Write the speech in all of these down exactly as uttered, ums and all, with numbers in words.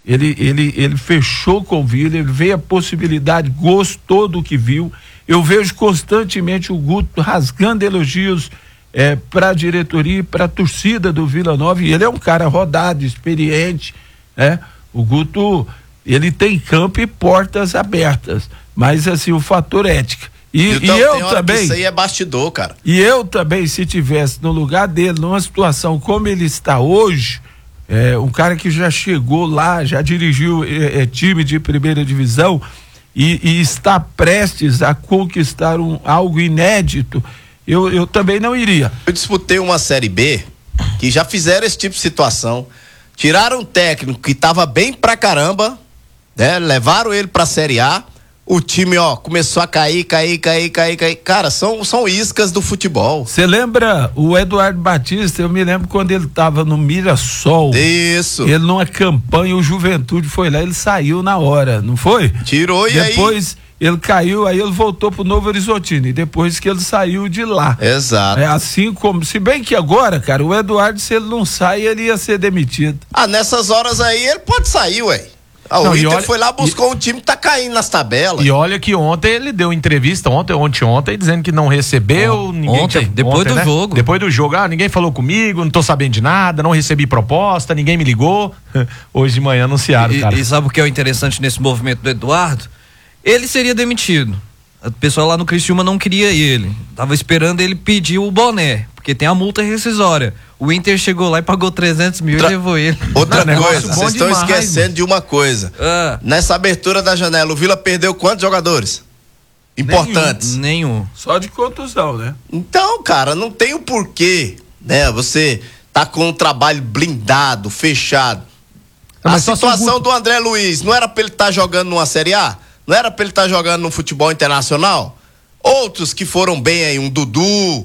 Ele, ele, ele fechou com o Vila, ele vê a possibilidade, gostou do que viu. Eu vejo constantemente o Guto rasgando elogios é, para a diretoria e para a torcida do Vila Nova, e ele é um cara rodado, experiente, né? O Guto, ele tem campo e portas abertas, mas assim, o fator ética. E, então, e eu também. Isso aí é bastidor, cara. E eu também, se tivesse no lugar dele, numa situação como ele está hoje, é, um cara que já chegou lá, já dirigiu é, é, time de primeira divisão e, e está prestes a conquistar um, algo inédito, eu, eu também não iria. Eu disputei uma Série B que já fizeram esse tipo de situação, tiraram um técnico que estava bem pra caramba, né? Levaram ele pra Série A, o time, ó, começou a cair, cair, cair, cair, cair. Cara, são, são iscas do futebol. Você lembra o Eduardo Batista? Eu me lembro quando ele tava no Mirassol. Isso. Ele numa campanha, o Juventude foi lá, ele saiu na hora, não foi? Tirou e Depois, aí... Depois ele caiu, aí ele voltou pro Novo Horizontino, e depois que ele saiu de lá. Exato. É assim como, se bem que agora, cara, o Eduardo, se ele não sai, ele ia ser demitido. Ah, nessas horas aí ele pode sair, ué. Ah, Não, o Inter olha, foi lá, buscou e, um time que tá caindo nas tabelas. E olha que ontem ele deu entrevista, ontem, ontem, ontem, dizendo que não recebeu. Ninguém ontem, tinha, depois ontem, do né? jogo. Depois do jogo, ah, ninguém falou comigo, não tô sabendo de nada, não recebi proposta, ninguém me ligou. Hoje de manhã anunciaram, e, cara. E sabe o que é o interessante nesse movimento do Eduardo? Ele seria demitido. O pessoal lá no Criciúma não queria ele. Tava esperando ele pedir o boné, porque tem a multa rescisória. O Inter chegou lá e pagou trezentos mil Tra... e levou ele. Outra Não, coisa, vocês estão demais, esquecendo de uma coisa. Ah. Nessa abertura da janela, o Vila perdeu quantos jogadores importantes? Nenhum. Nenhum. Só de contusão, né? Então, cara, não tem o porquê, né? Você tá com um trabalho blindado, fechado. Não, a mas só situação se o Guto... do André Luiz, não era pra ele estar tá jogando numa Série A? Não era pra ele estar tá jogando no futebol internacional? Outros que foram bem aí, um Dudu,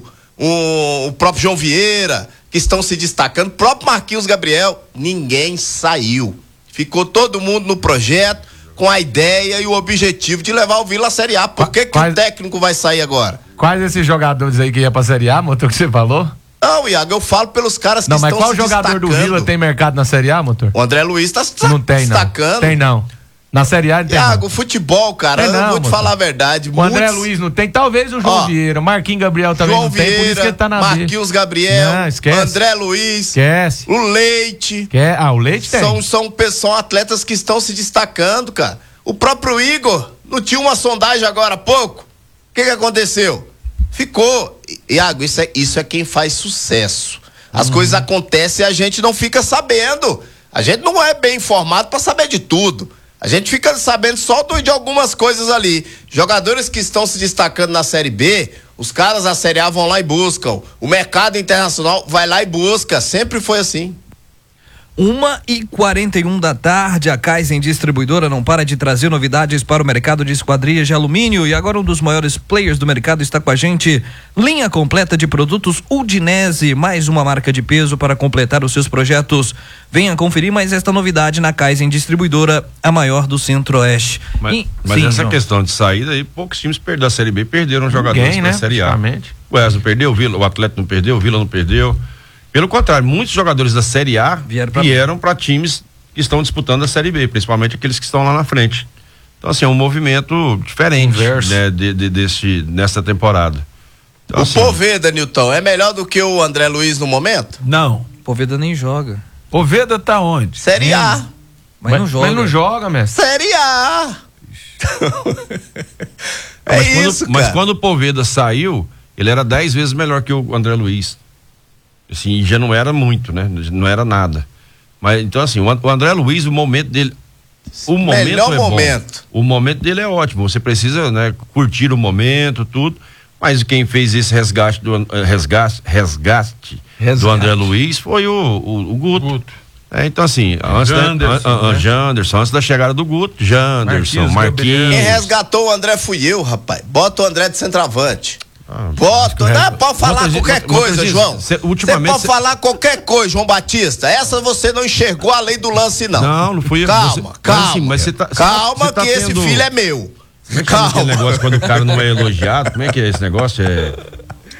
um, o próprio João Vieira, que estão se destacando, o próprio Marquinhos Gabriel, ninguém saiu. Ficou todo mundo no projeto, com a ideia e o objetivo de levar o Vila à Série A. Por que, que Quais... o técnico vai sair agora? Quais esses jogadores aí que ia pra Série A, motor, que você falou? Não, Iago, eu falo pelos caras que não, estão se destacando. Não, mas qual jogador do Vila tem mercado na Série A, motor? O André Luiz tá se não tem, destacando. Não. Tem não. Na Série A não tem. Iago, futebol, cara, tem eu não, vou te motor. falar a verdade. O muitos... André Luiz não tem, talvez o João Ó, Vieira, o Marquinhos Gabriel também João não tem, Vieira, por isso que ele tá na Marquinhos Gabriel, não, esquece. André Luiz, esquece. o Leite. Quer? Ah, o Leite tem. São, são, são atletas que estão se destacando, cara. O próprio Igor, não tinha uma sondagem agora há pouco? O que que aconteceu? Ficou. Iago, isso é, isso é quem faz sucesso. As uhum. coisas acontecem e a gente não fica sabendo. A gente não é bem informado para saber de tudo. A gente fica sabendo só de algumas coisas ali. Jogadores que estão se destacando na Série B, os caras da Série A vão lá e buscam. O mercado internacional vai lá e busca. Sempre foi assim. uma e quarenta e um da tarde, a Kaizen Distribuidora não para de trazer novidades para o mercado de esquadrias de alumínio, e agora um dos maiores players do mercado está com a gente. Linha completa de produtos Udinese, mais uma marca de peso para completar os seus projetos. Venha conferir mais esta novidade na Kaizen Distribuidora, a maior do Centro-Oeste. Mas, e, mas sim, essa não. questão de saída aí, poucos times perderam a Série B, perderam Ninguém, jogadores né? da Série A. O Wesley não perdeu, o, Vila, o Atlético não perdeu, o Vila não perdeu. Pelo contrário, muitos jogadores da Série A vieram para times que estão disputando a Série B, principalmente aqueles que estão lá na frente. Então, assim, é um movimento diferente, né, de, de, desse, nessa temporada. Então, o assim, Poveda, Nilton, é melhor do que o André Luiz no momento? Não. Poveda nem joga. Poveda tá onde? Série A. Mas, mas não joga. Mas não joga, mestre. Série A. é mas isso, quando, cara. Mas quando o Poveda saiu, ele era dez vezes melhor que o André Luiz. Assim, já não era muito, né? Não era nada. Mas, então, assim, o André Luiz, o momento dele. O momento Melhor é momento. Bom. O momento dele é ótimo. Você precisa, né, curtir o momento, tudo. Mas quem fez esse resgate do, resgate, resgate, resgate. do André Luiz foi o, o, o Guto. Guto. É, então, assim, antes Janderson, da, a, a, né? Janderson, antes da chegada do Guto, Janderson, Marquinhos, Marquinhos. Quem resgatou o André fui eu, rapaz. Bota o André de centroavante. Ah, Bota, não, pode falar Muita qualquer gente, coisa, muita João. gente, cê, Você ultimamente pode cê... falar qualquer coisa, João Batista. Essa você não enxergou além do lance, não. Não, não fui eu. Calma, você, calma. Mas, assim, mas você tá, calma você tá que tendo... esse filho é meu. Como é que calma. é aquele negócio quando o cara não é elogiado? Como é que é esse negócio? É... Você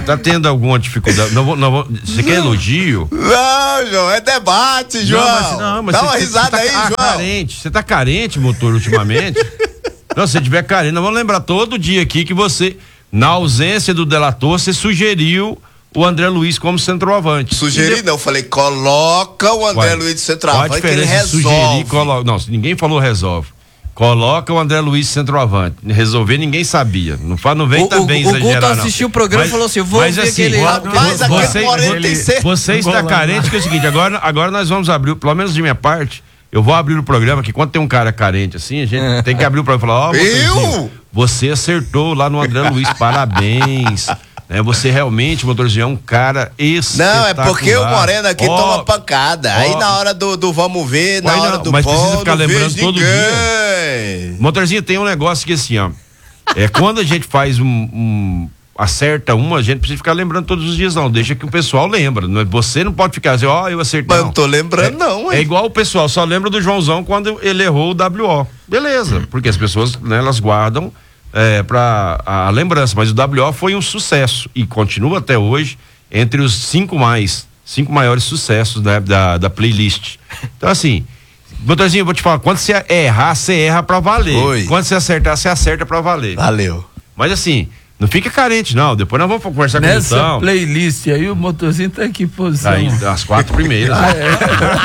tá tendo alguma dificuldade? Não, vou, não vou, você quer elogio? Não, João, é debate, João. Não, mas, não, mas Dá você, uma risada tá aí, João. Carente. Você tá carente, motor, ultimamente? Não, se você tiver carente, nós vamos lembrar todo dia aqui que você, na ausência do delator, você sugeriu o André Luiz como centroavante. Sugeri não, falei, coloca o André Ué, Luiz de centroavante que ele resolve. Sugerir, colo... Não, ninguém falou resolve. Coloca o André Luiz centroavante. Resolver ninguém sabia. Não, fa... não vem o, também o, exagerar, o Guto assistiu o programa mas, e falou assim, eu vou mas, ver assim, aquele... Rapaz, você, você, ele, você está carente, que é o seguinte, agora, agora nós vamos abrir, pelo menos de minha parte, eu vou abrir o programa, que quando tem um cara carente assim, a gente tem que abrir o programa e falar, ó, oh, você acertou lá no André Luiz, parabéns. É, você realmente, motorzinho, é um cara espetacular. Não, é porque o Moreno aqui oh, toma pancada. Oh, aí na hora do, do vamos ver, na hora não, do mas pó, precisa ficar lembrando todo ninguém. dia. Motorzinho, tem um negócio que assim, ó. É quando a gente faz um, um. acerta uma, a gente precisa ficar lembrando todos os dias, não. Deixa que o pessoal lembra. Não, você não pode ficar assim, ó, oh, eu acertei. Mas não tô lembrando, é, não, hein? É igual o pessoal, só lembra do Joãozão quando ele errou o W O. Beleza, porque as pessoas, né, elas guardam. É, para a lembrança, mas o W O foi um sucesso e continua até hoje entre os cinco mais, cinco maiores sucessos, né, da, da playlist. Então assim, Doutorzinho, eu vou te falar, quando você errar, você erra pra valer. Oi. Quando você acertar, você acerta pra valer. Valeu. Mas assim, não fica carente não, depois nós vamos conversar com o Nessa Milton. playlist aí, o motorzinho tá em que posição? Aí, nas quatro primeiras. Ah, é?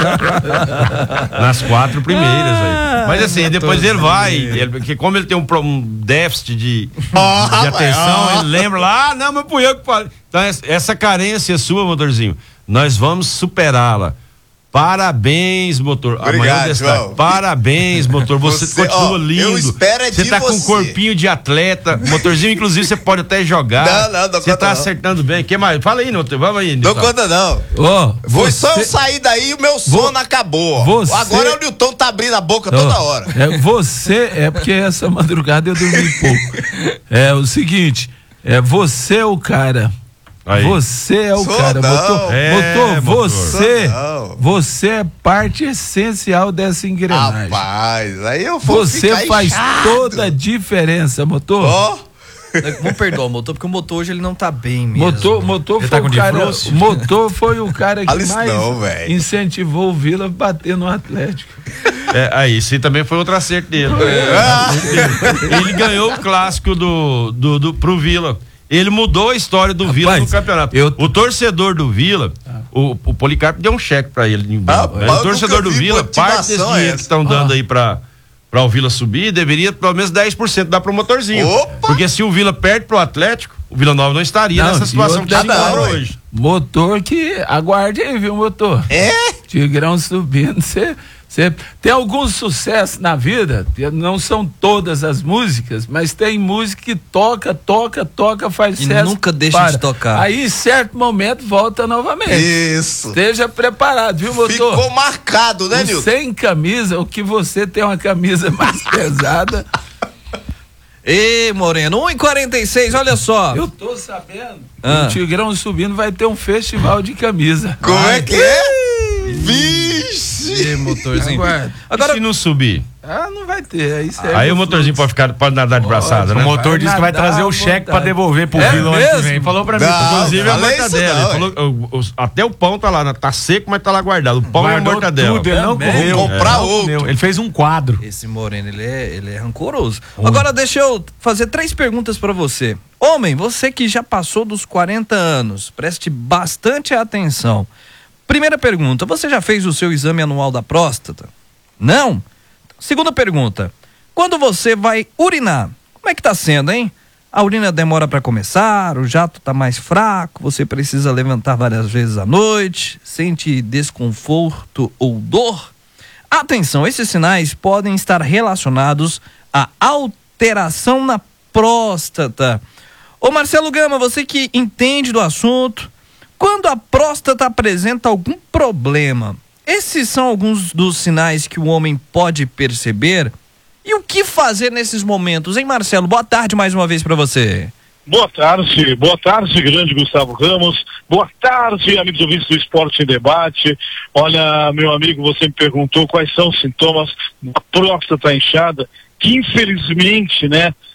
Nas quatro primeiras aí. Mas assim, depois ele vai, ele, porque como ele tem um, um déficit de, oh, de atenção, oh. ele lembra lá, ah, não, mas fui eu que falei. Então essa carência sua, motorzinho, nós vamos superá-la. Parabéns, motor. Obrigado, João. Parabéns, motor. Você, você continua ó, lindo. Eu espero é de Você tá você. com um corpinho de atleta. Motorzinho, inclusive, você pode até jogar. Não, não, dou Você conta tá não. acertando bem. Que mais? Fala aí, Nilton. Vamos aí, Nilton. Dou conta não. Oh, Foi você... só eu sair daí e o meu sono Vo... acabou. Você... Agora o Nilton tá abrindo a boca oh, toda hora. É, você, é porque essa madrugada eu dormi pouco. É o seguinte, é você é o cara. Aí. Você é o Sou cara, não. motor, É, motor, motor. você, você é parte essencial dessa engrenagem. Rapaz, aí eu vou Você faz inchado. toda a diferença, motor. Ó. Oh. Vamos perdoar o motor, porque o motor hoje ele não tá bem mesmo. Motor, motor foi tá o cara, o motor foi o cara que Alice mais não, incentivou o Vila a bater no Atlético. É, aí, isso aí também foi outro acerto dele. É. Ele ganhou o clássico do, do, do, pro Vila. Ele mudou a história do Rapaz, Vila no campeonato. Eu... O torcedor do Vila, ah. o, o Policarpo deu um cheque pra ele. Ah, né? O torcedor do Vila, parte desse dinheiro que estão dando ah. aí pra, pra o Vila subir, deveria pelo menos dez por cento dar pro motorzinho. Opa. Porque se o Vila perde pro Atlético, o Vila Nova não estaria não, nessa situação que está hoje. Motor que, aguarde aí, viu, motor? É? Tigrão subindo, você... Você tem algum sucesso na vida, não são todas as músicas, mas tem música que toca, toca, toca, faz e sucesso. E nunca deixa para. de tocar. Aí, em certo momento, volta novamente. Isso. Esteja preparado, viu, motor? Ficou marcado, né, Nilton? Sem camisa, o que você tem uma camisa mais pesada. Ei, Moreno, um e quarenta e seis, olha só. Eu tô sabendo. Ah. O Tigrão subindo vai ter um festival de camisa. Como Ai. é que é? Vixe! Ei, motorzinho. Agora, Agora, e se não subir? Ah, não vai ter. Aí, aí o motorzinho pode ficar, pode nadar de braçada, né? O motor disse que vai trazer o cheque pra devolver pro é Vila ano que vem. Falou pra mim. Não, inclusive a mortadela. Ele falou, o, o, até o pão tá lá, tá seco, mas tá lá guardado. O pão Guardou e a mortadela. Tudo, ele não comeu. Vou comprar é, outro. Ele fez um quadro. Esse Moreno, ele é, ele é rancoroso. Hum. Agora deixa eu fazer três perguntas pra você. Homem, você que já passou dos quarenta anos, preste bastante atenção. Primeira pergunta, você já fez o seu exame anual da próstata? Não? Segunda pergunta, quando você vai urinar, como é que tá sendo, hein? A urina demora para começar, o jato tá mais fraco, você precisa levantar várias vezes à noite, sente desconforto ou dor? Atenção, esses sinais podem estar relacionados à alteração na próstata. Ô Marcelo Gama, você que entende do assunto, quando a próstata apresenta algum problema, esses são alguns dos sinais que o homem pode perceber? E o que fazer nesses momentos, hein, Marcelo? Boa tarde mais uma vez para você. Boa tarde, boa tarde, grande Gustavo Ramos. Boa tarde, amigos ouvintes do Esporte em Debate. Olha, meu amigo, você me perguntou quais são os sintomas da próstata inchada, que infelizmente, né,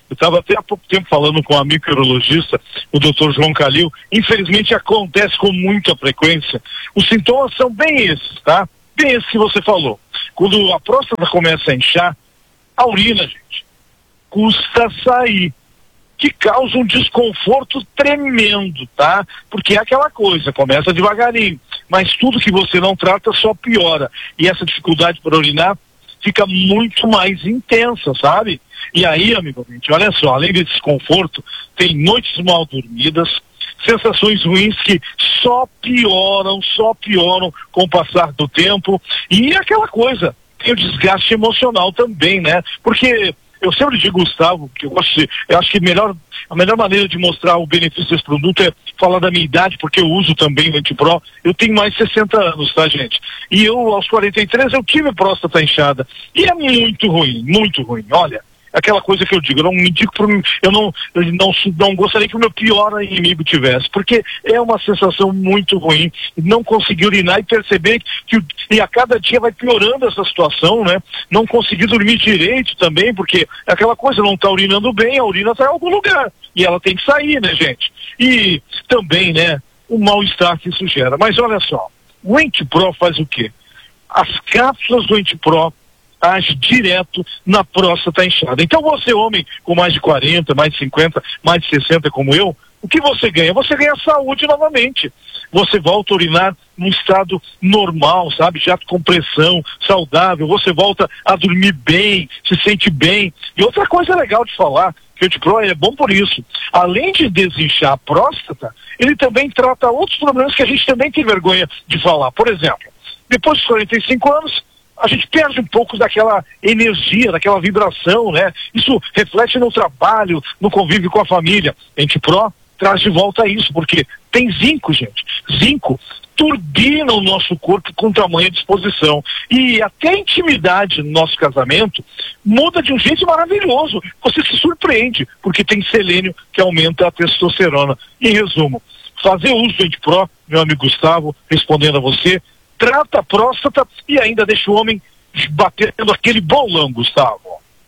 Eu estava até há pouco tempo falando com um amigo urologista, o doutor João Calil. Infelizmente acontece com muita frequência. Os sintomas são bem esses, tá? Bem esses que você falou. Quando a próstata começa a inchar, a urina, gente, custa sair, que causa um desconforto tremendo, tá? Porque é aquela coisa, começa devagarinho, mas tudo que você não trata só piora. E essa dificuldade para urinar fica muito mais intensa, sabe? E aí, amigo, gente, olha só, além desse desconforto, tem noites mal dormidas, sensações ruins que só pioram, só pioram com o passar do tempo. E aquela coisa, tem o desgaste emocional também, né? Porque eu sempre digo, Gustavo, que eu, gosto de, eu acho que melhor, a melhor maneira de mostrar o benefício desse produto é falar da minha idade, porque eu uso também o Antipro. Eu tenho mais de sessenta anos, tá, gente? E eu, aos quarenta e três, eu tive próstata inchada. E é muito ruim, muito ruim. Olha, aquela coisa que eu digo, eu não me indico pro, eu não, eu não, não gostaria que o meu pior inimigo tivesse, porque é uma sensação muito ruim, não conseguir urinar e perceber que e a cada dia vai piorando essa situação, né? Não conseguir dormir direito também, porque é aquela coisa, não tá urinando bem, a urina tá em algum lugar, e ela tem que sair, né, gente? E também, né, o mal-estar que isso gera. Mas olha só, o Antipro faz o quê? As cápsulas do Antipro age direto na próstata inchada. Então você, homem com mais de quarenta, mais de cinquenta, mais de sessenta como eu, o que você ganha? Você ganha saúde novamente. Você volta a urinar num estado normal, sabe? Já com pressão, saudável. Você volta a dormir bem, se sente bem. E outra coisa legal de falar, que o Antipro é bom por isso. Além de desinchar a próstata, ele também trata outros problemas que a gente também tem vergonha de falar. Por exemplo, depois dos quarenta e cinco anos, a gente perde um pouco daquela energia, daquela vibração, né? Isso reflete no trabalho, no convívio com a família. Antipro traz de volta isso, porque tem zinco, gente. Zinco turbina o nosso corpo com tamanha disposição. E até a intimidade no nosso casamento muda de um jeito maravilhoso. Você se surpreende, porque tem selênio que aumenta a testosterona. Em resumo, fazer uso do Antipro, meu amigo Gustavo, respondendo a você, trata a próstata e ainda deixa o homem batendo aquele bolão, Gustavo.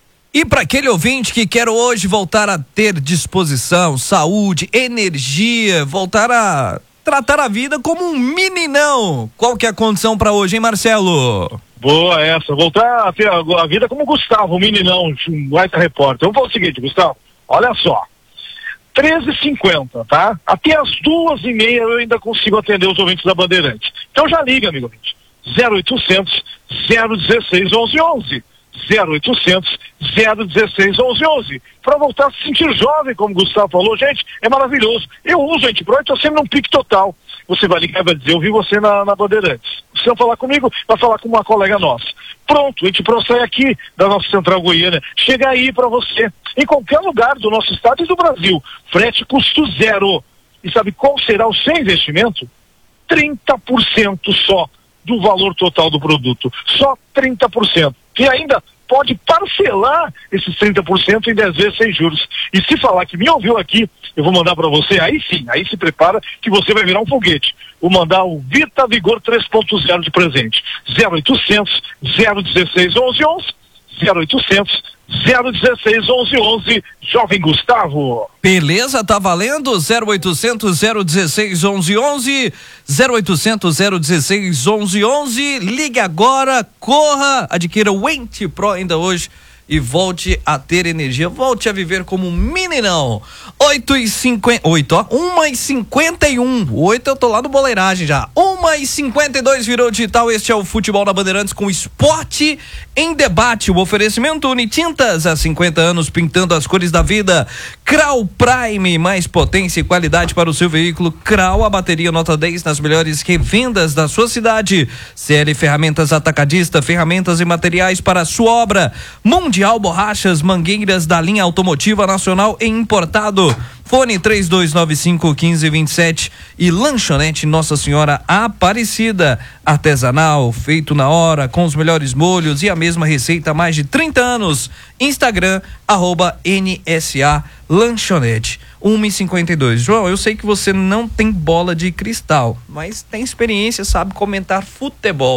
E para aquele ouvinte que quer hoje voltar a ter disposição, saúde, energia, voltar a tratar a vida como um meninão, qual que é a condição para hoje, hein, Marcelo? Boa essa, voltar a ter a, a vida como Gustavo, um meninão, um baita repórter. Vamos falar o seguinte, Gustavo, olha só. treze e cinquenta, tá? Até as duas e meia eu ainda consigo atender os ouvintes da Bandeirantes. Então já liga, amigo ouvinte. zero oitocentos, zero dezesseis, onze onze. zero oitocentos, zero dezesseis, onze onze. Para voltar a se sentir jovem, como o Gustavo falou, gente, é maravilhoso. Eu uso o Antipro e estou sempre num pique total. Você vai ligar e vai dizer, eu vi você na, na Bandeirantes. Se não falar comigo, vai falar com uma colega nossa. Pronto, o Antipro sai aqui da nossa Central Goiânia. Chega aí para você, em qualquer lugar do nosso estado e do Brasil. Frete custo zero. E sabe qual será o seu investimento? trinta por cento só do valor total do produto. Só trinta por cento. E ainda pode parcelar esses trinta por cento em dez vezes sem juros. E se falar que me ouviu aqui, eu vou mandar para você, aí sim, aí se prepara que você vai virar um foguete. Vou mandar o Vita Vigor três ponto zero de presente. zero oitocentos, zero dezesseis, onze onze. zero oitocentos, zero dezesseis, onze onze. Jovem Gustavo. Beleza, tá valendo. zero oitocentos, zero dezesseis, onze onze. zero oitocentos, zero dezesseis, onze onze. Ligue agora, corra, adquira o Antipro ainda hoje e volte a ter energia, volte a viver como um meninão. oito e cinquenta, oito, ó, uma e cinquenta e um, oito eu tô lá no boleiragem já, uma e cinquenta e dois virou digital, este é o Futebol na Bandeirantes com esporte em debate, o oferecimento Unitintas, há cinquenta anos pintando as cores da vida, Crau Prime, mais potência e qualidade para o seu veículo, Crau, a bateria nota dez nas melhores revendas da sua cidade, C L Ferramentas Atacadista, ferramentas e materiais para a sua obra, Mundial Borrachas, mangueiras da linha automotiva nacional e importado. Fone três dois nove cinco, um cinco dois sete e Lanchonete Nossa Senhora Aparecida. Artesanal, feito na hora, com os melhores molhos e a mesma receita há mais de trinta anos. Instagram, arroba N S A Lanchonete. uma e cinquenta e dois. João, eu sei que você não tem bola de cristal, mas tem experiência, sabe comentar futebol.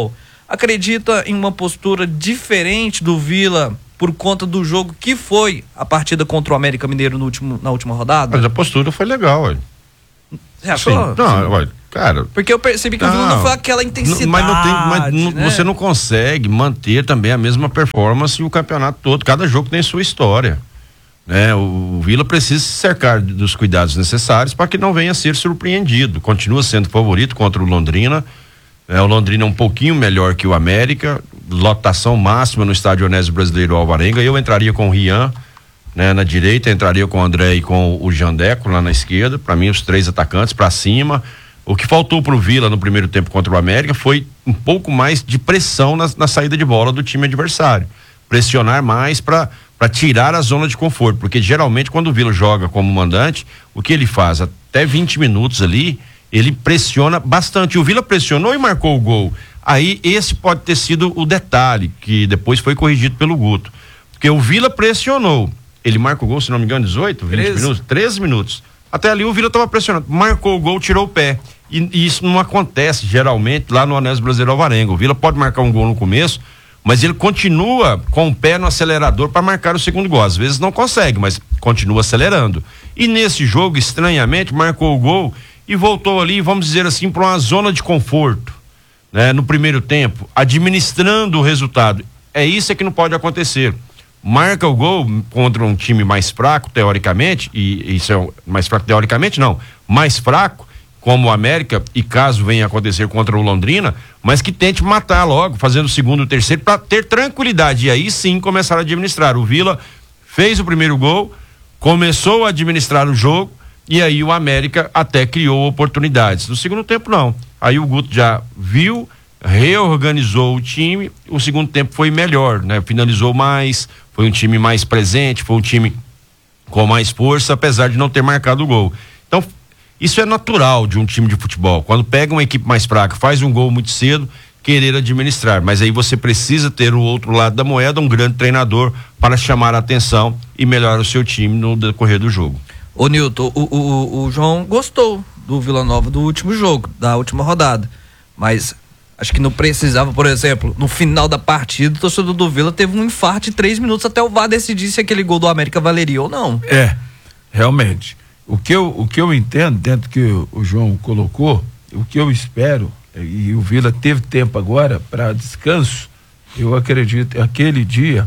acredita em uma postura diferente do Vila por conta do jogo que foi a partida contra o América Mineiro no último, na última rodada? Mas a postura foi legal, ué. Você achou? Sim. Não, ué, cara... Porque eu percebi que não, o Vila não foi aquela intensidade. Mas, não tem, mas não, né? Você não consegue manter também a mesma performance o campeonato todo. Cada jogo tem sua história. Né? O, o Vila precisa se cercar dos cuidados necessários para que não venha a ser surpreendido. Continua sendo favorito contra o Londrina. É, o Londrina é um pouquinho melhor que o América. Lotação máxima no estádio Onésio Brasileiro Alvarenga. Eu entraria com o Rian, né, na direita, entraria com o André e com o Jandeco lá na esquerda. Para mim, os três atacantes para cima. O que faltou pro Vila no primeiro tempo contra o América foi um pouco mais de pressão na, na saída de bola do time adversário. Pressionar mais para para tirar a zona de conforto, porque geralmente quando o Vila joga como mandante, o que ele faz? Até vinte minutos ali, ele pressiona bastante. O Vila pressionou e marcou o gol. Aí esse pode ter sido o detalhe, que depois foi corrigido pelo Guto. Porque o Vila pressionou, ele marca o gol, se não me engano, dezoito, vinte treze minutos, treze minutos. Até ali o Vila estava pressionando, marcou o gol, tirou o pé. E, e isso não acontece geralmente lá no Onésio Brasileiro Alvarenga. O Vila pode marcar um gol no começo, mas ele continua com o pé no acelerador para marcar o segundo gol. Às vezes não consegue, mas continua acelerando. E nesse jogo, estranhamente, marcou o gol e voltou ali, vamos dizer assim, para uma zona de conforto, né? No primeiro tempo, administrando o resultado. É isso que não pode acontecer. Marca o gol contra um time mais fraco, teoricamente, e isso é mais fraco teoricamente, não, mais fraco, como o América, e caso venha acontecer contra o Londrina, mas que tente matar logo, fazendo o segundo e o terceiro, para ter tranquilidade, e aí sim começar a administrar. O Vila fez o primeiro gol, começou a administrar o jogo, e aí o América até criou oportunidades. No segundo tempo, não. Aí o Guto já viu, reorganizou o time, o segundo tempo foi melhor, né? Finalizou mais, foi um time mais presente, foi um time com mais força, apesar de não ter marcado o gol. Então, isso é natural de um time de futebol. Quando pega uma equipe mais fraca, faz um gol muito cedo, querer administrar. Mas aí você precisa ter o outro lado da moeda, um grande treinador para chamar a atenção e melhorar o seu time no decorrer do jogo. Ô Nilton, o, o, o João gostou do Vila Nova do último jogo, da última rodada. Mas acho que não precisava, por exemplo, no final da partida, o torcedor do Vila teve um infarto de três minutos até o V A R decidir se aquele gol do América valeria ou não. É, realmente. O que eu, o que eu entendo, dentro do que o, o João colocou, o que eu espero, e o Vila teve tempo agora para descanso, eu acredito, aquele dia,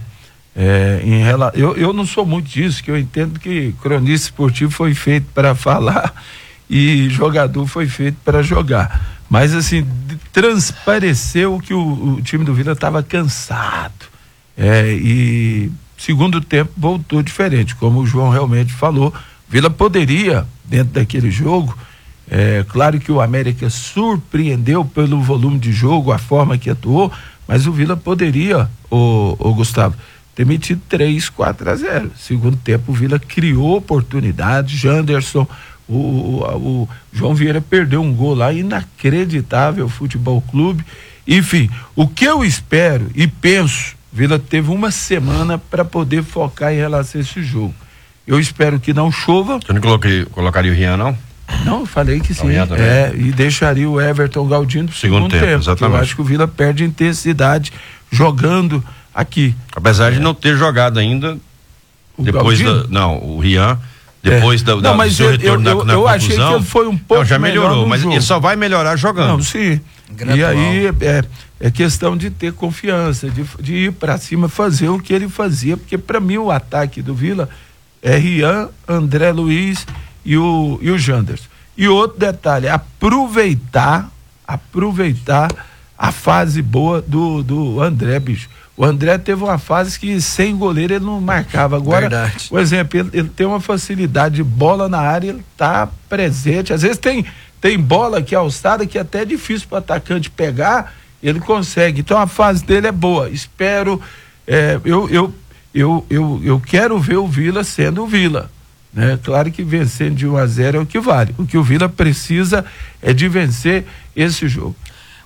é, em rela, eu, eu não sou muito disso, que eu entendo que cronista esportivo foi feito para falar e jogador foi feito para jogar. Mas assim, transpareceu que o, o time do Vila estava cansado. É, e segundo tempo voltou diferente, como o João realmente falou. Vila poderia, dentro daquele jogo, é claro que o América surpreendeu pelo volume de jogo, a forma que atuou, mas o Vila poderia, o, o Gustavo, ter metido três, quatro a zero. Segundo tempo, o Vila criou oportunidades, Janderson, o, o, o João Vieira perdeu um gol lá, inacreditável, Futebol Clube. Enfim, o que eu espero e penso, Vila teve uma semana para poder focar em relação a esse jogo. Eu espero que não chova. Você não coloquei, colocaria o Rian, não? Não, eu falei que sim. Rian também. É, e deixaria o Everton Galdino pro segundo, segundo tempo. tempo exatamente. Eu acho que o Vila perde intensidade jogando aqui. Apesar é. de não ter jogado ainda, o depois Galdino? da. Não, o Rian. Depois é. da, da, não, mas do seu eu, retorno eu, na, na eu conclusão. Eu achei que ele foi um pouco não, já melhorou, mas jogo. ele só vai melhorar jogando. Não, sim. Gradual. E aí é, é questão de ter confiança, de, de ir para cima, fazer o que ele fazia, porque para mim o ataque do Vila é Rian, André Luiz e o, e o Janderson. E outro detalhe, aproveitar, aproveitar a fase boa do, do André, bicho. O André teve uma fase que sem goleiro ele não marcava. Agora, verdade. Por exemplo, ele, ele tem uma facilidade de bola na área, ele tá presente. Às vezes tem, tem bola que é alçada que até é difícil para o atacante pegar, ele consegue. Então a fase dele é boa. Espero, é, eu, eu Eu, eu, eu quero ver o Vila sendo o Vila, né? Claro que vencendo de um a zero é o que vale. O que o Vila precisa é de vencer esse jogo.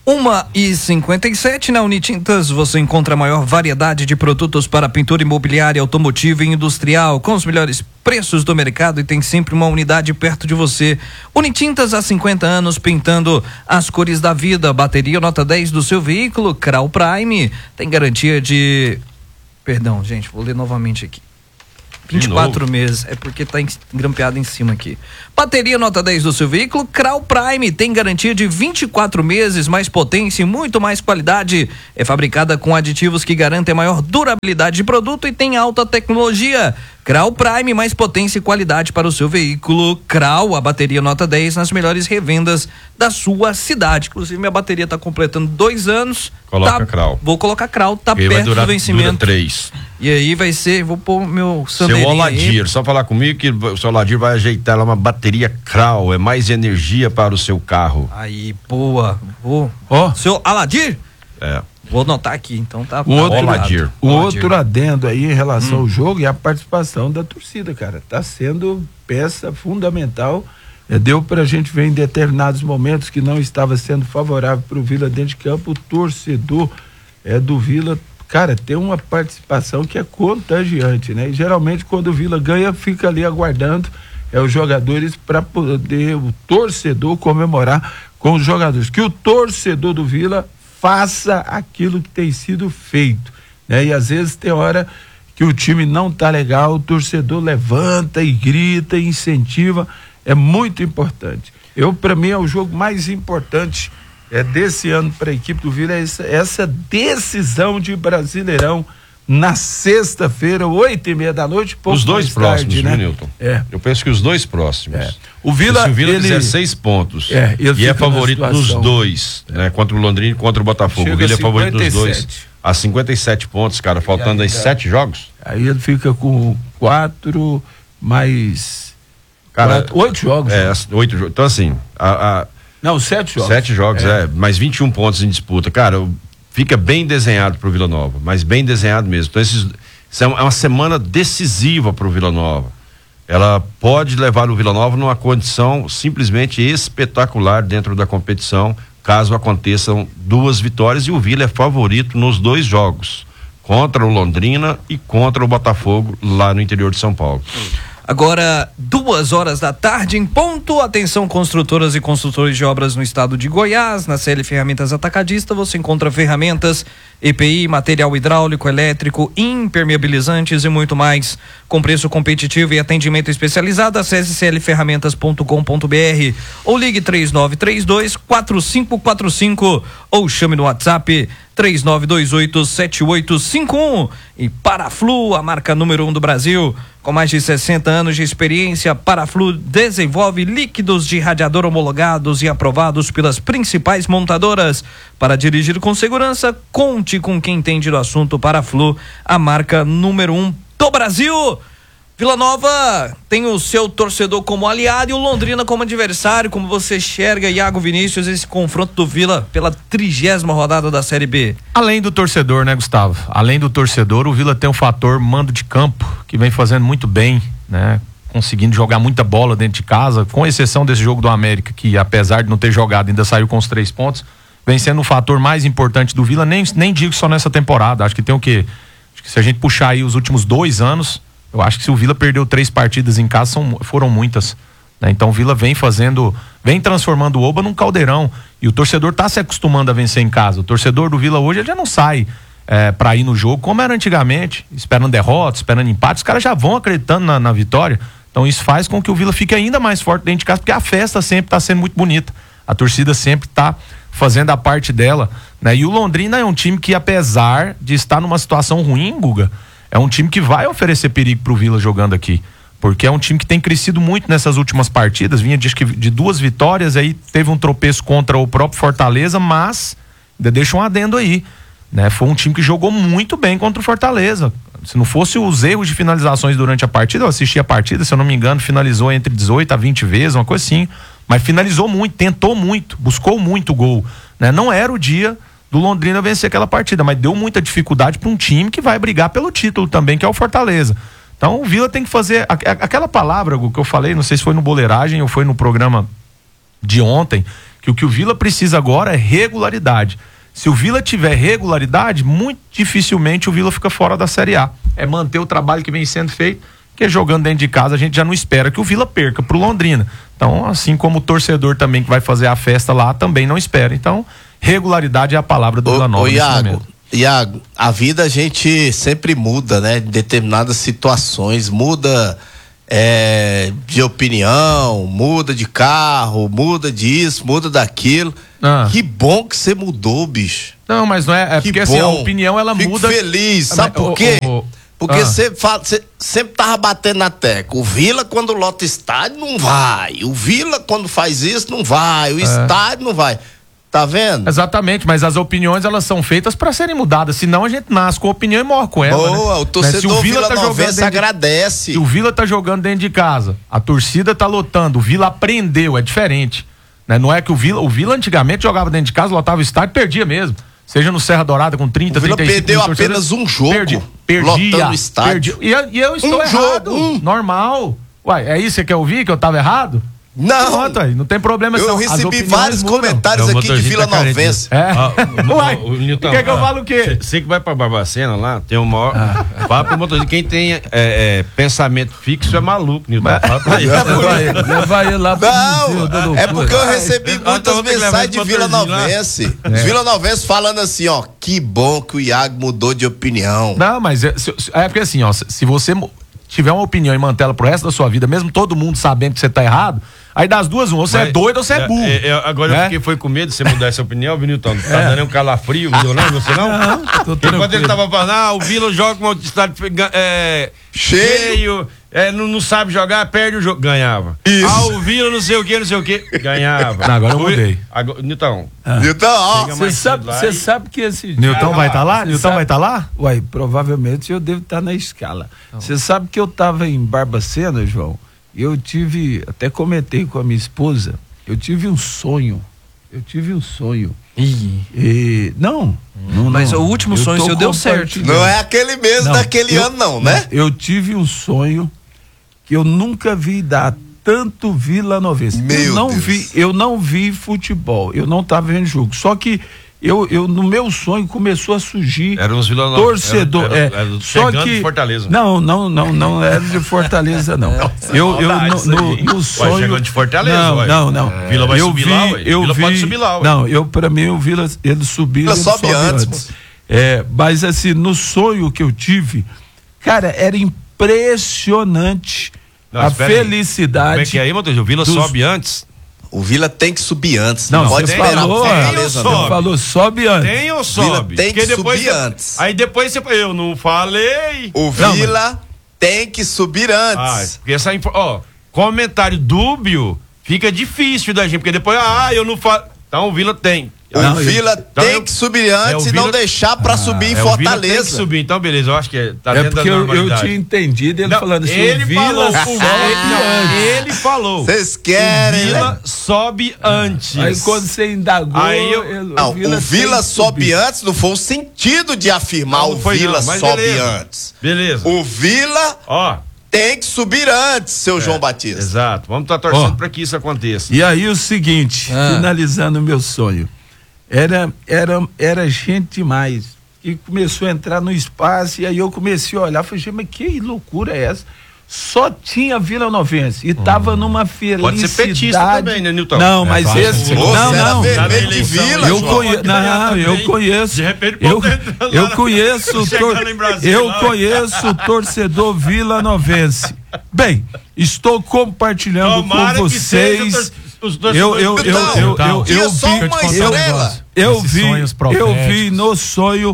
uma e cinquenta e sete, na Unitintas você encontra a maior variedade de produtos para pintura imobiliária, automotiva e industrial, com os melhores preços do mercado, e tem sempre uma unidade perto de você. Unitintas há cinquenta anos pintando as cores da vida. Bateria nota dez do seu veículo, Crau Prime, tem garantia de... Perdão, gente, vou ler novamente aqui. vinte e quatro meses, é porque tá engrampeado em cima aqui. Bateria nota dez do seu veículo, Crau Prime, tem garantia de vinte e quatro meses, mais potência e muito mais qualidade. É fabricada com aditivos que garantem maior durabilidade de produto e tem alta tecnologia. Crau Prime, mais potência e qualidade para o seu veículo. Crau, a bateria nota dez nas melhores revendas da sua cidade. Inclusive, minha bateria está completando dois anos. Coloca tá, Crau. Vou colocar Crau, tá Porque perto durar, do vencimento. Dura três. E aí vai ser, vou pôr meu Sandeirinho. Seu Oladir, só falar comigo que o seu Oladir vai ajeitar lá uma bateria Crau, é mais energia para o seu carro. Aí, boa, vou. Ó. Seu Aladir? É. Vou anotar aqui, então tá. O outro, Oladir. o outro adendo aí em relação Hum. ao jogo é a participação da torcida, cara. Tá sendo peça fundamental. É, deu pra gente ver em determinados momentos que não estava sendo favorável pro Vila dentro de campo. O torcedor é, do Vila, cara, tem uma participação que é contagiante, né? E geralmente quando o Vila ganha, fica ali aguardando é, os jogadores para poder o torcedor comemorar com os jogadores. Que o torcedor do Vila faça aquilo que tem sido feito, né? E às vezes tem hora que o time não tá legal, o torcedor levanta e grita e incentiva, é muito importante. Eu, para mim, é o jogo mais importante é desse ano para a equipe do Vila, é essa, essa decisão de Brasileirão na sexta-feira, oito e meia da noite. Os dois próximos, tarde, viu, né? Nilton? É. Eu penso que os dois próximos. É. O Vila, se o Vila ele... fizer seis pontos É, ele e fica é favorito na nos situação. dois, né? Contra o Londrina e contra o Botafogo. Chega O Vila a é favorito nos dois. cinquenta e sete. A cinquenta e sete pontos, cara, faltando aí cara. sete jogos. Aí ele fica com quatro mais Cara, quatro, oito jogos. É, né? oito jogos. Então, assim, a, a, Não, sete jogos. sete jogos, É. é. mais vinte e um pontos em disputa. Cara, fica bem desenhado pro Vila Nova, mas bem desenhado mesmo. Então, esses, isso é uma semana decisiva pro Vila Nova. Ela pode levar o Vila Nova numa condição simplesmente espetacular dentro da competição, caso aconteçam duas vitórias, e o Vila é favorito nos dois jogos, contra o Londrina e contra o Botafogo, lá no interior de São Paulo. Agora, duas horas da tarde em ponto. Atenção, construtoras e construtores de obras no estado de Goiás. Na C L Ferramentas Atacadista você encontra ferramentas, E P I, material hidráulico, elétrico, impermeabilizantes e muito mais. Com preço competitivo e atendimento especializado, acesse c l ferramentas ponto com ponto b r ou ligue três nove três dois, quatro cinco quatro cinco ou chame no WhatsApp três nove dois oito, sete oito cinco um. E Paraflu, a marca número um do Brasil, com mais de sessenta anos de experiência, Paraflu desenvolve líquidos de radiador homologados e aprovados pelas principais montadoras. Para dirigir com segurança, conte com quem entende do assunto. Paraflu, a marca número um do Brasil. Vila Nova tem o seu torcedor como aliado e o Londrina como adversário. Como você enxerga, Iago Vinícius, esse confronto do Vila pela trigésima rodada da Série B? Além do torcedor, né, Gustavo? Além do torcedor, o Vila tem um fator mando de campo, que vem fazendo muito bem, né? Conseguindo jogar muita bola dentro de casa, com exceção desse jogo do América, que apesar de não ter jogado, ainda saiu com os três pontos, vem sendo o fator mais importante do Vila, nem, nem digo só nessa temporada, acho que tem o quê? Acho que se a gente puxar aí os últimos dois anos, eu acho que se o Vila perdeu três partidas em casa, são, foram muitas, né? Então o Vila vem fazendo, vem transformando o Oba num caldeirão, e o torcedor tá se acostumando a vencer em casa. O torcedor do Vila hoje, ele já não sai é, pra ir no jogo como era antigamente, esperando derrota, esperando empate, os caras já vão acreditando na, na vitória. Então isso faz com que o Vila fique ainda mais forte dentro de casa, porque a festa sempre tá sendo muito bonita, a torcida sempre tá fazendo a parte dela, né? E o Londrina é um time que, apesar de estar numa situação ruim, Guga, é um time que vai oferecer perigo pro Vila jogando aqui, porque é um time que tem crescido muito nessas últimas partidas, vinha de, de duas vitórias, aí teve um tropeço contra o próprio Fortaleza, mas ainda deixa um adendo aí, né? Foi um time que jogou muito bem contra o Fortaleza. Se não fosse os erros de finalizações durante a partida, eu assisti a partida, se eu não me engano, finalizou entre dezoito a vinte vezes, uma coisa assim, mas finalizou muito, tentou muito, buscou muito gol, né? Não era o dia do Londrina vencer aquela partida, mas deu muita dificuldade para um time que vai brigar pelo título também, que é o Fortaleza. Então o Vila tem que fazer a, a, aquela palavra que eu falei, não sei se foi no Boleiragem ou foi no programa de ontem, que que o que o Vila precisa agora é regularidade. Se o Vila tiver regularidade, muito dificilmente o Vila fica fora da Série A. É manter o trabalho que vem sendo feito, porque jogando dentro de casa a gente já não espera que o Vila perca pro Londrina. Então, assim como o torcedor também que vai fazer a festa lá, também não espera. Então, regularidade é a palavra do Vila Nova. Ô, Iago, Iago, a vida a gente sempre muda, né? Em determinadas situações, muda é, de opinião, muda de carro, muda disso, muda daquilo. Ah. Que bom que você mudou, bicho. Não, mas não é, é porque assim, a opinião ela Fico muda. feliz, sabe por quê? Oh, oh, oh. Porque você ah. sempre tava batendo na tecla. O Vila, quando lota estádio, não vai. O Vila, quando faz isso, não vai. O é. estádio não vai. Tá vendo? Exatamente, mas as opiniões elas são feitas para serem mudadas. Senão a gente nasce com a opinião e morre com ela. Boa, né? O torcedor né? Se o Vila, Vila tá jogando de... agradece. Se o Vila tá jogando dentro de casa, a torcida tá lotando, o Vila aprendeu, é diferente. Né? Não é que o Vila, o Vila antigamente jogava dentro de casa, lotava o estádio e perdia mesmo. Seja no Serra Dourada com trinta, o Vila trinta e cinco perdeu apenas um jogo. Perdi, perdia, lotando o estádio. Perdia. E, e eu estou um errado. Jogo, um. Normal. Uai, é isso que você quer ouvir? Que eu tava errado? Não. Pronto, aí, não tem problema. Eu são, recebi vários mudam. comentários aqui de Vila tá Novense. É. Ah, o, Uai, o, o Nilton, quer que eu falo o quê? Você que vai pra Barbacena lá, tem o maior. Ah. Fala pro motorista. Quem tem é, é, pensamento fixo é maluco, Nilton. Fala pra ele. Leva ele lá pro Não, é porque eu recebi ah, muitas então mensagens de Vila Novense. É. Os Vila Novense falando assim, ó, que bom que o Iago mudou de opinião. Não, mas é, é porque assim, ó, se você tiver uma opinião e manter ela pro resto da sua vida, mesmo todo mundo sabendo que você tá errado, aí das duas, um, ou você é doido ou você é burro. É, é, agora né? eu fiquei foi com medo de você mudar essa opinião, Vinilton. Tá é. dando um calafrio, não é você não? Não, tô Enquanto ele tava falando, ah, o Vila joga com o estádio é, cheio, cheio é, não, não sabe jogar, perde o jogo. Ganhava. Isso. Ah, o Vila não sei o que, não sei o que. Ganhava. Não, agora eu mudei. Agora, Nilton. Ah. Nilton, ó. Você sabe, e... sabe que esse. Nilton vai estar tá lá? Nilton vai estar tá lá? Uai, provavelmente eu devo estar tá na escala. Você sabe que eu tava em Barbacena, João? Eu tive, até comentei com a minha esposa, eu tive um sonho. Eu tive um sonho. Ih. E, não, não. Mas não, o último sonho seu deu certo. Não é aquele mesmo não, daquele eu, ano, não, né? Eu tive um sonho que eu nunca vi dar tanto Vila Novense. Meu eu não Deus. vi, eu não vi futebol, eu não estava vendo jogo. Só que eu, eu no meu sonho começou a surgir era uns Vila torcedor, era, era, era, é, só que de Fortaleza. Não, não, não, não era de Fortaleza não. Nossa, eu eu no, no, no sonho ué, chegando de Fortaleza, não, ué. não, não. É. Vila vai eu subir vi, lá, ué. eu Vila vi, pode subir lá, ué. Não, eu para mim o Vila ele subiu, Vila ele sobe, sobe antes. antes. É, mas assim, no sonho que eu tive, cara, era impressionante. Não, a felicidade. Como é que é aí, Matheus? O Vila dos... sobe antes? O Vila tem que subir antes. Não, não pode esperar. Falou, Fortaleza, tem não. Falou, sobe antes. Tem ou sobe? Vila tem que depois subir você... antes. Aí depois você. Eu não falei. O Vila não, mas... tem que subir antes. Ah, porque essa. Ó, comentário dúbio fica difícil da gente, porque depois, ah, eu não falo. Então o Vila tem. O não, Vila eu, tem então, que subir antes é, e Vila, não deixar pra ah, subir em é, Fortaleza. O Vila tem que subir, então beleza, eu acho que é, tá é dentro porque da normalidade. Eu, eu tinha entendido ele não, falando assim, ele o Vila falou, sobe ele, ele falou. Vocês querem, o Vila né? sobe antes. Aí quando você indagou, aí eu, ele, não, o Vila, o Vila sobe antes não foi o sentido de afirmar não, o não Vila não, sobe beleza, antes. Beleza. O Vila ó tem que subir antes, seu é, João Batista. Exato, vamos estar tá torcendo oh, para que isso aconteça. E aí o seguinte, ah. finalizando o meu sonho, era, era, era gente demais, e começou a entrar no espaço, e aí eu comecei a olhar, falei, mas que loucura é essa? Só tinha Vila Novense e tava hum. numa felicidade. Pode ser petista também, né, Nilton? Não, mas é, esse não, não. De Vila, eu conheço, não, eu conheço. De repente, eu, eu conheço, tor, eu lá, conheço o torcedor Vila Novense. Bem, estou compartilhando Tomara com vocês. Os dois eu eu eu eu eu, eu, eu só vi uma estrela. Eu vi, eu vi no sonho,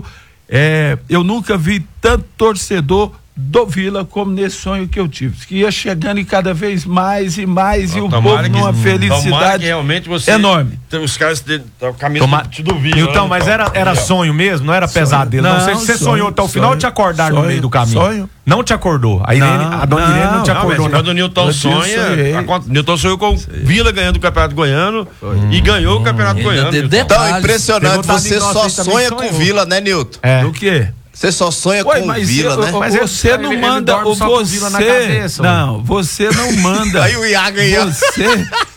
é, eu nunca vi tanto torcedor do Vila como nesse sonho que eu tive, que ia chegando e cada vez mais e mais oh, e o povo que, numa felicidade que realmente você, enorme. Os caras estão caminhando do Vila. Então, mas era, era sonho mesmo, não era sonho. Pesadelo. Não, não sei se você sonho, sonhou até o final ou te acordaram no meio do caminho. Sonho. Não te acordou. A, Irene, não, a dona não, Irene não te acordou. Não, quando o Nilton sonha, o Nilton sonhou com Vila ganhando o Campeonato Goiano hum. e ganhou hum. o Campeonato hum. Goiano. Então, impressionante, você só sonha com Vila, né, Nilton? É. Do quê? Você só sonha Ué, com o Vila, eu, né? Mas você ele, não ele manda o você. Na cabeça, não, você não manda. Aí o Iago aí, você,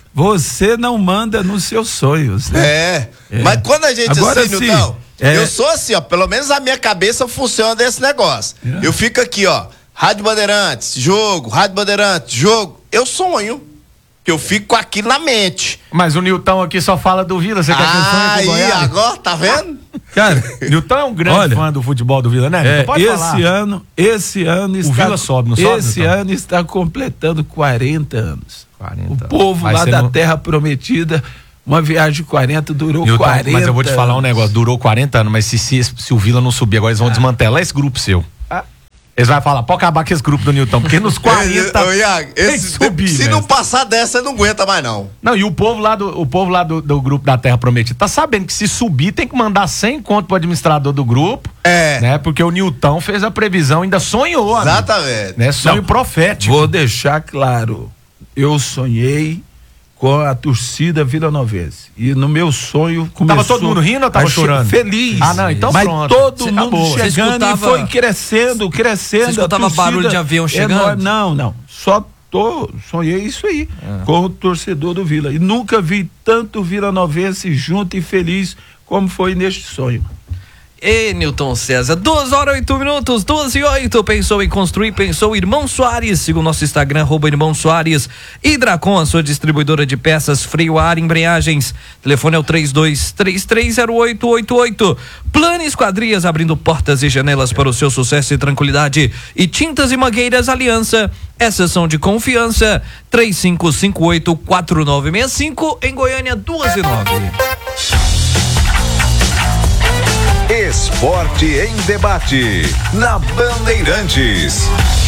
você não manda nos seus sonhos, né? É, é. Mas quando a gente Agora, assim, sim, Nilton, é. eu sou assim, ó, pelo menos a minha cabeça funciona desse negócio. É. Eu fico aqui, ó, Rádio Bandeirantes, jogo, Rádio Bandeirantes, jogo. Eu sonho. Que eu fico com aquilo na mente. Mas o Nilton aqui só fala do Vila, você quer que ele sonhe com o Aí, Goiás? agora, tá vendo? Cara, Nilton é um grande olha, fã do futebol do Vila, né? É, Pode esse falar. ano, esse ano o está, Vila sobe, não sobe? Esse Nilton? ano está completando quarenta anos. quarenta. O povo Vai lá ser da no- Terra Prometida, uma viagem de quarenta durou Nilton, quarenta. mas eu vou te falar um negócio, durou quarenta anos, mas se, se, se o Vila não subir agora, eles vão Ah. desmantelar esse grupo seu. Ah. Eles vão falar, pode acabar com esse grupo do Nilton, porque nos quarenta Ô, Iago, tem que esse, subir, se velho. não passar dessa, não aguenta mais não. Não, e o povo lá do, o povo lá do, do grupo da Terra Prometida tá sabendo que se subir tem que mandar cem conto pro administrador do grupo. É. Né? Porque o Nilton fez a previsão, ainda sonhou, amigo. Exatamente. Né? Sonho Não, profético. Vou deixar claro, eu sonhei com a torcida vilanovense. E no meu sonho começou... Tava todo mundo rindo ou tava a che- chorando? Feliz. Ah, não, então Mas pronto. todo Você mundo acabou. Você chegando escutava- e foi crescendo, crescendo. Você escutava a torcida barulho de avião chegando? enorme. Não, não. Só tô, sonhei isso aí, É. com o torcedor do Vila. E nunca vi tanto vilanovense junto e feliz como foi neste sonho. E Nilton César, duas horas e oito minutos, duas e oito. Pensou em construir, pensou Irmão Soares. Siga o nosso Instagram, arroba Irmão Soares. Hidracom, a sua distribuidora de peças, freio a ar, embreagens. Telefone é o três dois três três zero oito oito oito. Plano Esquadrias, abrindo portas e janelas para o seu sucesso e tranquilidade. E Tintas e Mangueiras Aliança, essas são de confiança. três cinco cinco oito quatro nove seis cinco, em Goiânia, duas e nove. Esporte em debate na Bandeirantes.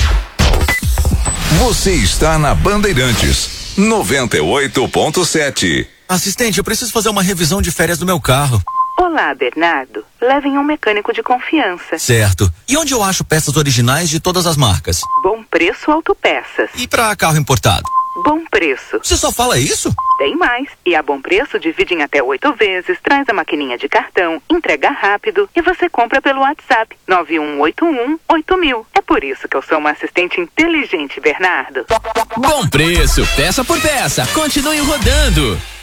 Você está na Bandeirantes noventa e oito ponto sete. Assistente, eu preciso fazer uma revisão de férias do meu carro. Olá, Bernardo. Levem um mecânico de confiança. Certo. E onde eu acho peças originais de todas as marcas? Bom Preço Autopeças. E para carro importado? Bom Preço. Você só fala isso? Tem mais. E a Bom Preço divide em até oito vezes, traz a maquininha de cartão, entrega rápido e você compra pelo WhatsApp nove um oito um oito mil. É por isso que eu sou uma assistente inteligente, Bernardo. Bom Preço, peça por peça. Continue rodando.